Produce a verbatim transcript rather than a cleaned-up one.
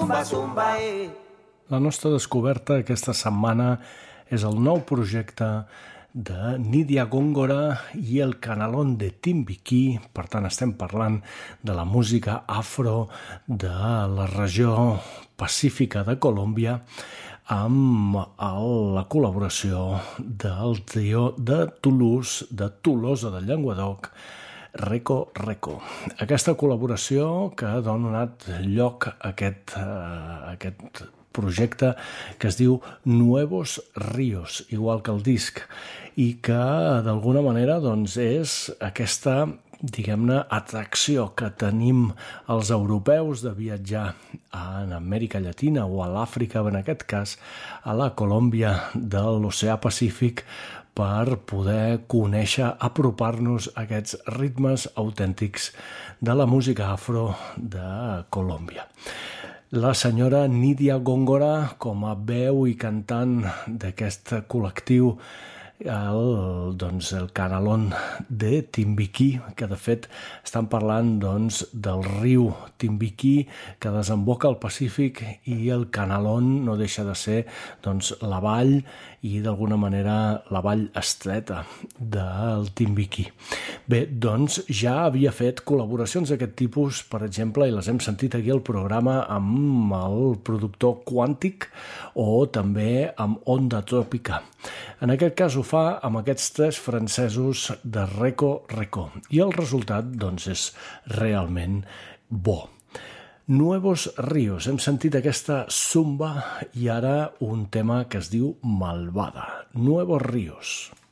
zumba, zumba, eh. La nostra descoberta aquesta setmana és el nou projecte de Nydia Góngora i el Canalón de Timbiquí. Per tant, estem parlant de la música afro de la regió pacífica de Colòmbia amb el, la col·laboració del trio de Toulouse, de Tolosa de Llenguadoc, Reco Reco. Aquesta col·laboració que ha donat lloc a aquest, a aquest projecte que es diu Nuevos Ríos, igual que el disc, i que d'alguna manera doncs, és aquesta, diguem-ne, atracció que tenim els europeus de viatjar en Amèrica Llatina o a l'Àfrica, en aquest cas a la Colòmbia de l'Oceà Pacífic, per poder conèixer, apropar-nos a aquests ritmes autèntics de la música afro de Colòmbia. La senyora Nydia Góngora, com a veu i cantant d'aquest col·lectiu, el, doncs, el Canalón de Timbiquí, que de fet estan parlant doncs, del riu Timbiquí que desemboca al Pacífic, i el Canalón no deixa de ser doncs, la vall i d'alguna manera la vall estreta del Timbiquí. Bé, doncs ja havia fet col·laboracions d'aquest tipus, per exemple, i les hem sentit aquí al programa amb el productor Quàntic o també amb Onda Trópica. En aquest cas ho fa amb aquests tres francesos de Reco Reco i el resultat doncs, és realment bo. Nuevos Ríos, hem sentit aquesta zumba i ara un tema que es diu Malvada. Nuevos Ríos.